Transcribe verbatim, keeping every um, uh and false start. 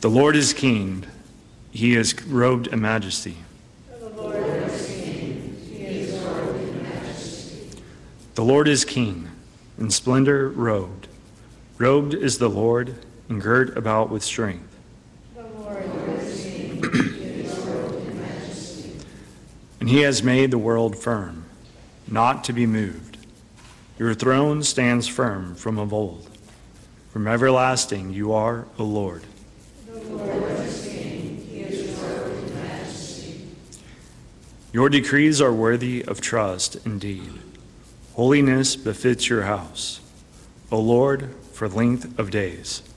The Lord is king. He is robed in majesty. The Lord is king. He is robed in majesty. The Lord is king, in splendor robed. Robed is the Lord, and girt about with strength. The Lord is king. He is robed in majesty. And he has made the world firm, not to be moved. Your throne stands firm from of old. From everlasting you are, O Lord. The Lord is king. He is robed in majesty. Your decrees are worthy of trust indeed. Holiness befits your house, O Lord, for length of days.